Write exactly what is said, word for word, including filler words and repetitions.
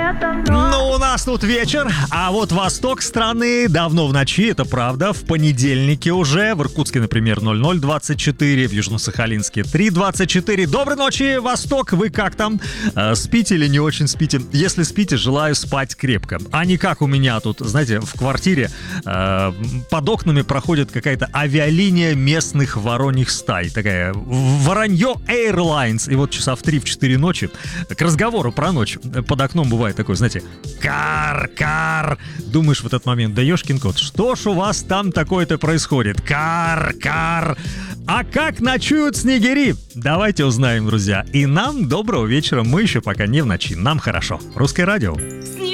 Ну, у нас тут вечер, а вот восток страны давно в ночи, это правда. В понедельнике уже, в Иркутске, например, ноль ноль двадцать четыре, в Южно-Сахалинске три двадцать четыре. Доброй ночи, Восток, вы как там? Э, спите или не очень спите? Если спите, желаю спать крепко. А не как у меня тут, знаете, в квартире э, под окнами проходит какая-то авиалиния местных вороньих стай. Такая Воронье Airlines. И вот часа в три-четыре ночи, к разговору про ночь, под окном бывает такой, знаете, кар-кар. Думаешь в этот момент, да ёшкин кот, что ж у вас там такое-то происходит? Кар-кар. А как ночуют снегири? Давайте узнаем, друзья. И нам доброго вечера. Мы еще пока не в ночи. Нам хорошо. Русское радио.